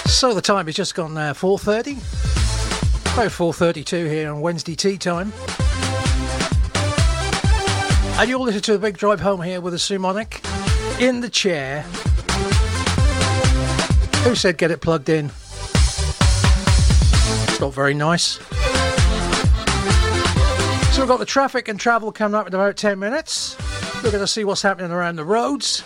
So the time has just gone 4:30. About 4:32 here on Wednesday tea time. And you're listening to the Big Drive Home here with a Sumonic in the chair. Who said get it plugged in? It's not very nice. So we've got the traffic and travel coming up in about 10 minutes. We're going to see what's happening around the roads.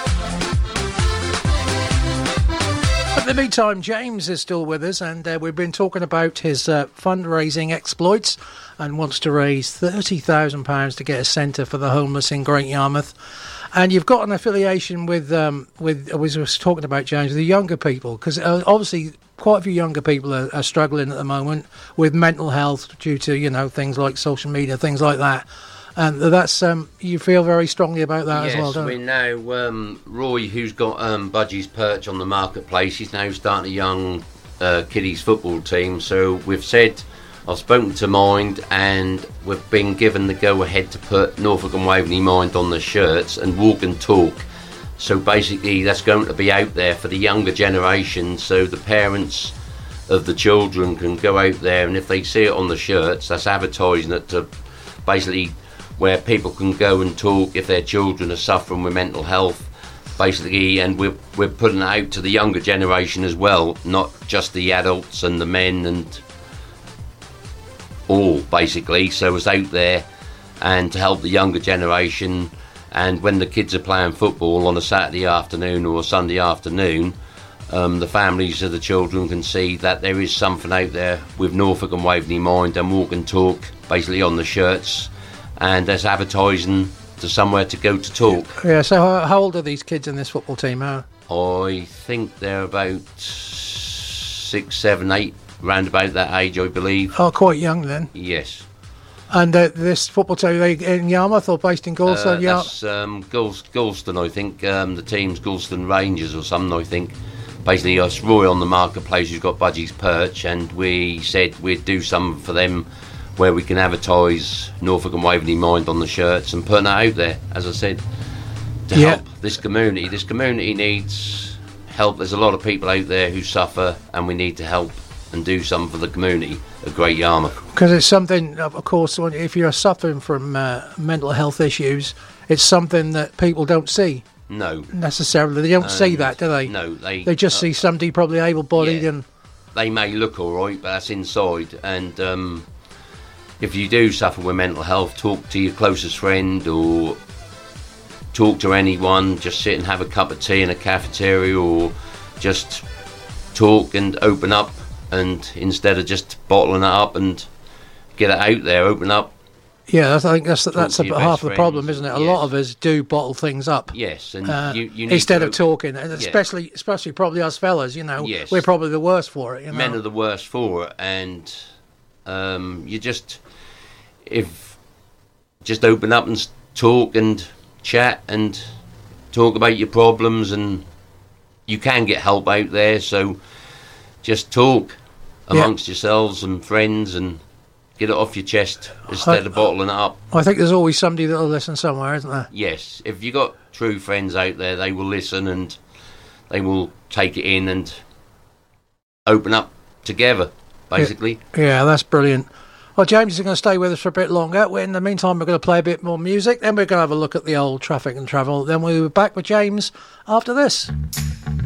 But in the meantime, James is still with us, and we've been talking about his fundraising exploits and wants to raise £30,000 to get a centre for the homeless in Great Yarmouth. And you've got an affiliation with I was talking about, James, with the younger people, because obviously quite a few younger people are struggling at the moment with mental health due to, you know, things like social media, things like that. And that's you feel very strongly about that as well, don't you? Yes, we now Roy, who's got Budgie's Perch on the marketplace, he's now starting a young kiddies football team. So we've said, I've spoken to Mind, and we've been given the go-ahead to put Norfolk and Waveney Mind on the shirts and walk and talk. So basically that's going to be out there for the younger generation, so the parents of the children can go out there, and if they see it on the shirts, that's advertising it to basically where people can go and talk if their children are suffering with mental health, basically. And we're putting it out to the younger generation as well, not just the adults and the men and all, basically. So it's out there and to help the younger generation. And when the kids are playing football on a Saturday afternoon or a Sunday afternoon, the families of the children can see that there is something out there with Norfolk and Waveney Mind and walk and talk basically on the shirts. And there's advertising to somewhere to go to talk. Yeah, so how old are these kids in this football team? I think they're about 6, 7, 8, round about that age, I believe. Oh, quite young then. Yes. And this football team, are they in Yarmouth or based in Galston? That's Galston, I think. The team's Galston Rangers or something, I think. Basically, it's Roy on the marketplace who's got Budgie's Perch, and we said we'd do something for them where we can advertise Norfolk and Waveney Mind on the shirts and put that out there, as I said, to help this community. This community needs help. There's a lot of people out there who suffer, and we need to help and do something for the community of Great Yarmouth. Because it's something, of course, if you're suffering from mental health issues, it's something that people don't see. No. Necessarily. They don't see that, do they? No. They just see somebody probably able-bodied and... They may look all right, but that's inside. And if you do suffer with mental health, talk to your closest friend or talk to anyone. Just sit and have a cup of tea in a cafeteria, or just talk and open up. And instead of just bottling it up and get it out there, open up. Yeah, I think that's half the problem, isn't it? A lot of us do bottle things up. Yes, and you need instead of talking, and especially probably us fellas. You know, we're probably the worst for it. You know? Men are the worst for it, and you just open up and talk and chat and talk about your problems, and you can get help out there. So just talk amongst yourselves and friends and get it off your chest instead of bottling it up. I think there's always somebody that'll listen somewhere, isn't there? Yes, if you got true friends out there, they will listen and they will take it in and open up together, basically. Yeah, that's brilliant. Well, James is going to stay with us for a bit longer. In the meantime, we're going to play a bit more music, then we're going to have a look at the old traffic and travel. Then we'll be back with James after this.